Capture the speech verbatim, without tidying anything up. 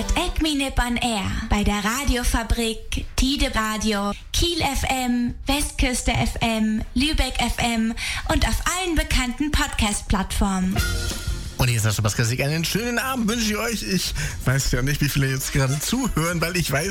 hört Eckminip on Air bei der Radiofabrik, Tide Radio, Kiel F M, Westküste F M, Lübeck F M und auf allen bekannten Podcast-Plattformen. Und hier ist der Sebastian Klassik. Einen schönen Abend wünsche ich euch. Ich weiß ja nicht, wie viele jetzt gerade zuhören, weil ich weiß,